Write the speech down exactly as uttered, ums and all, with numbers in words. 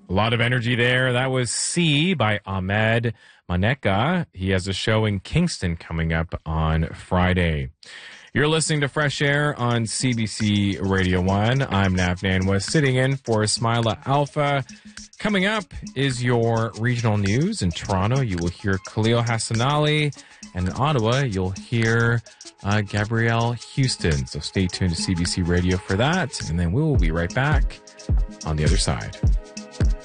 A lot of energy there. That was C by Ahmed Maneka. He has a show in Kingston coming up on Friday. You're listening to Fresh Air on C B C Radio one. I'm Nav Nanwa, sitting in for Smilah Alpha. Coming up is your regional news. In Toronto, you will hear Khalil Hassanali. And in Ottawa, you'll hear uh, Gabrielle Houston. So stay tuned to C B C Radio for that. And then we will be right back on the other side.